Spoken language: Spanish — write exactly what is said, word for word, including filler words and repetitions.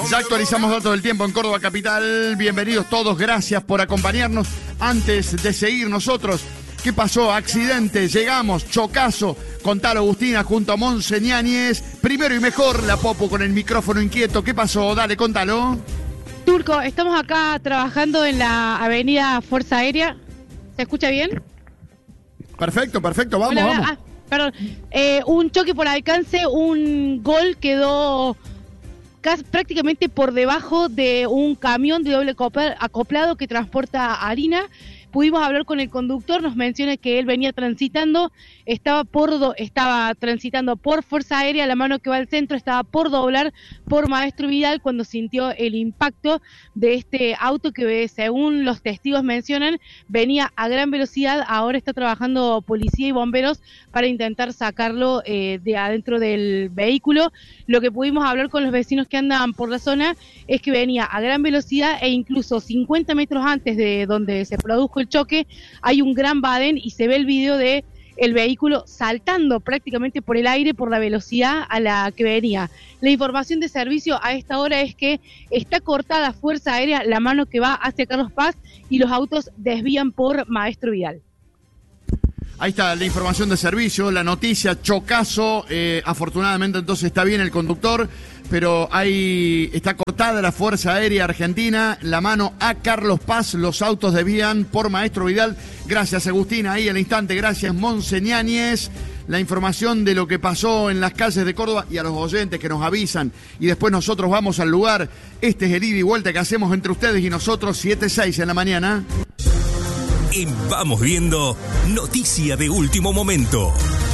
Ya actualizamos datos del tiempo en Córdoba Capital. Bienvenidos todos, gracias por acompañarnos. Antes de seguir nosotros, ¿qué pasó? Accidente, llegamos, chocazo. Contalo, Agustina, junto a Monse Ñáñez. Primero y mejor, la Popo con el micrófono inquieto. ¿Qué pasó? Dale, contalo. Turco, estamos acá trabajando en la avenida Fuerza Aérea. ¿Se escucha bien? Perfecto, perfecto, vamos, Hola, vamos. Ah, perdón, eh, un choque por alcance, un gol quedó casi, prácticamente por debajo de un camión de doble acoplado que transporta harina. Pudimos hablar con el conductor, nos menciona que él venía transitando, estaba por do, estaba transitando por Fuerza Aérea, la mano que va al centro, estaba por doblar por Maestro Vidal cuando sintió el impacto de este auto que, según los testigos mencionan, venía a gran velocidad. Ahora está trabajando policía y bomberos para intentar sacarlo eh, de adentro del vehículo. Lo que pudimos hablar con los vecinos que andaban por la zona es que venía a gran velocidad e incluso cincuenta metros antes de donde se produjo el choque hay un gran badén y se ve el video de el vehículo saltando prácticamente por el aire por la velocidad a la que venía. La información de servicio a esta hora es que está cortada Fuerza Aérea, la mano que va hacia Carlos Paz, y los autos desvían por Maestro Vidal. Ahí está la información de servicio, la noticia, chocazo, eh, afortunadamente entonces está bien el conductor, pero ahí está cortada la Fuerza Aérea Argentina, la mano a Carlos Paz, los autos desvían por Maestro Vidal. Gracias, Agustina, ahí al instante, gracias, Monse Ñáñez. La información de lo que pasó en las calles de Córdoba y a los oyentes que nos avisan y después nosotros vamos al lugar. Este es el ida y vuelta que hacemos entre ustedes y nosotros, siete seis en la mañana. Y vamos viendo noticia de último momento.